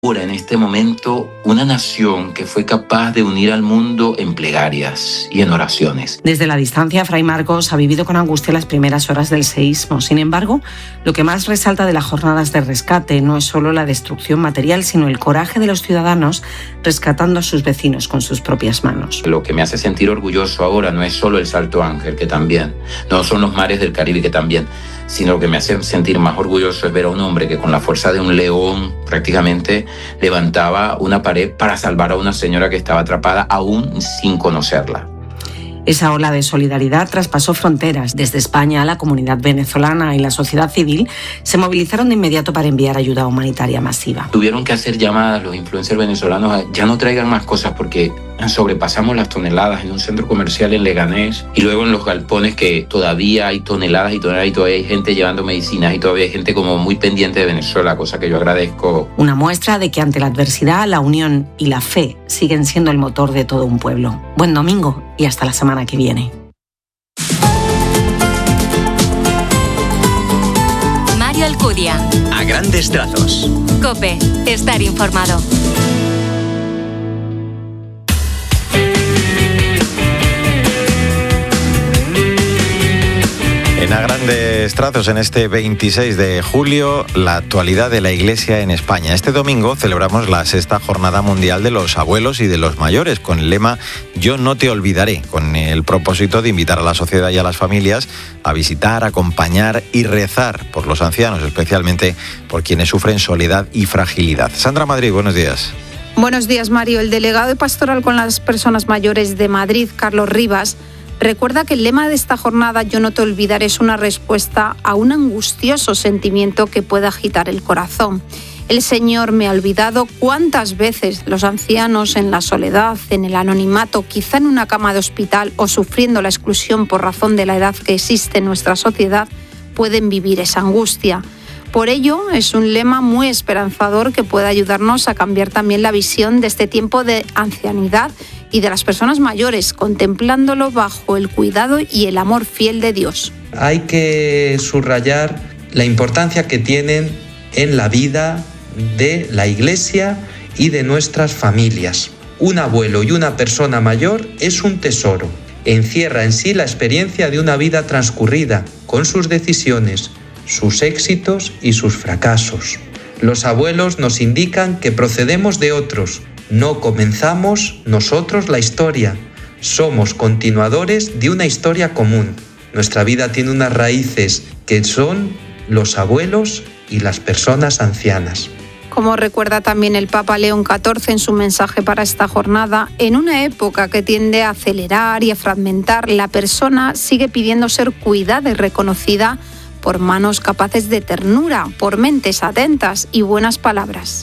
ahora, en este momento, una nación que fue capaz de unir al mundo en plegarias y en oraciones. Desde la distancia, Fray Marcos ha vivido con angustia las primeras horas del seísmo. Sin embargo, lo que más resalta de las jornadas de rescate no es solo la destrucción material, sino el coraje de los ciudadanos rescatando a sus vecinos con sus propias manos. Lo que me hace sentir orgulloso ahora no es solo el Salto Ángel, que también, no son los mares del Caribe, que también, sino lo que me hace sentir más orgulloso es ver a un hombre que con la fuerza de un león prácticamente levantaba una pared para salvar a una señora que estaba atrapada aún sin conocerla. Esa ola de solidaridad traspasó fronteras. Desde España, la comunidad venezolana y la sociedad civil se movilizaron de inmediato para enviar ayuda humanitaria masiva. Tuvieron que hacer llamadas los influencers venezolanos a ya no traigan más cosas porque sobrepasamos las toneladas en un centro comercial en Leganés y luego en los galpones que todavía hay toneladas y toneladas y todavía hay gente llevando medicinas y todavía hay gente como muy pendiente de Venezuela, cosa que yo agradezco. Una muestra de que ante la adversidad la unión y la fe siguen siendo el motor de todo un pueblo. Buen domingo y hasta la semana que viene. Mario Alcudia. A grandes trazos. COPE. Estar informado. En A Grandes Trazos, en este 26 de julio, la actualidad de la Iglesia en España. Este domingo celebramos la 6ª Jornada Mundial de los Abuelos y de los Mayores, con el lema Yo no te olvidaré, con el propósito de invitar a la sociedad y a las familias a visitar, acompañar y rezar por los ancianos, especialmente por quienes sufren soledad y fragilidad. Sandra Madrid, buenos días. Buenos días, Mario. El delegado de Pastoral con las Personas Mayores de Madrid, Carlos Rivas, recuerda que el lema de esta jornada, Yo no te olvidaré, es una respuesta a un angustioso sentimiento que puede agitar el corazón. El Señor me ha olvidado. ¿Cuántas veces los ancianos en la soledad, en el anonimato, quizá en una cama de hospital o sufriendo la exclusión por razón de la edad que existe en nuestra sociedad, pueden vivir esa angustia? Por ello, es un lema muy esperanzador que puede ayudarnos a cambiar también la visión de este tiempo de ancianidad y de las personas mayores, contemplándolo bajo el cuidado y el amor fiel de Dios. Hay que subrayar la importancia que tienen en la vida de la Iglesia y de nuestras familias. Un abuelo y una persona mayor es un tesoro. Encierra en sí la experiencia de una vida transcurrida, con sus decisiones, sus éxitos y sus fracasos. Los abuelos nos indican que procedemos de otros. No comenzamos nosotros la historia, somos continuadores de una historia común. Nuestra vida tiene unas raíces que son los abuelos y las personas ancianas. Como recuerda también el Papa León XIV en su mensaje para esta jornada, en una época que tiende a acelerar y a fragmentar, la persona sigue pidiendo ser cuidada y reconocida por manos capaces de ternura, por mentes atentas y buenas palabras.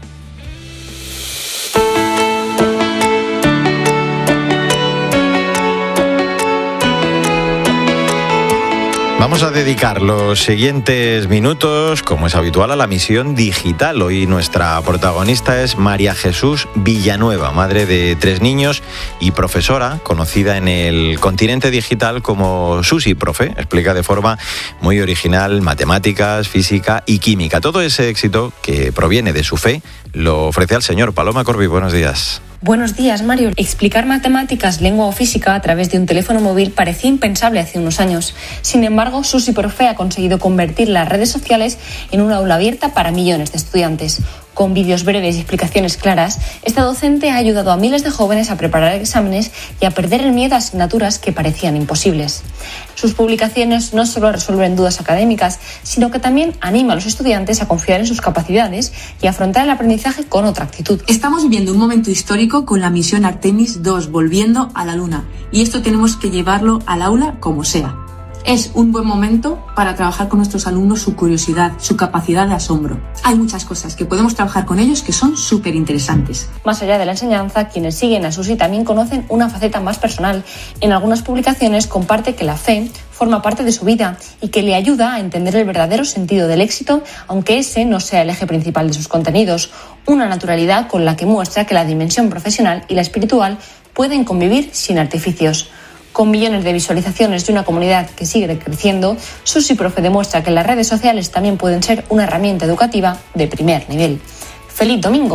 Vamos a dedicar los siguientes minutos, como es habitual, a la misión digital. Hoy nuestra protagonista es María Jesús Villanueva, madre de 3 niños y profesora, conocida en el continente digital como Susi Profe. Explica de forma muy original matemáticas, física y química. Todo ese éxito que proviene de su fe lo ofrece al Señor. Paloma Corbi, buenos días. Buenos días, Mario. Explicar matemáticas, lengua o física a través de un teléfono móvil parecía impensable hace unos años. Sin embargo, Susi Profe ha conseguido convertir las redes sociales en un aula abierta para millones de estudiantes. Con vídeos breves y explicaciones claras, esta docente ha ayudado a miles de jóvenes a preparar exámenes y a perder el miedo a asignaturas que parecían imposibles. Sus publicaciones no solo resuelven dudas académicas, sino que también anima a los estudiantes a confiar en sus capacidades y a afrontar el aprendizaje con otra actitud. Estamos viviendo un momento histórico con la misión Artemis II volviendo a la Luna, y esto tenemos que llevarlo al aula como sea. Es un buen momento para trabajar con nuestros alumnos su curiosidad, su capacidad de asombro. Hay muchas cosas que podemos trabajar con ellos que son súper interesantes. Más allá de la enseñanza, quienes siguen a Susi también conocen una faceta más personal. En algunas publicaciones comparte que la fe forma parte de su vida y que le ayuda a entender el verdadero sentido del éxito, aunque ese no sea el eje principal de sus contenidos. Una naturalidad con la que muestra que la dimensión profesional y la espiritual pueden convivir sin artificios. Con millones de visualizaciones de una comunidad que sigue creciendo, Susi Profe demuestra que las redes sociales también pueden ser una herramienta educativa de primer nivel. ¡Feliz domingo!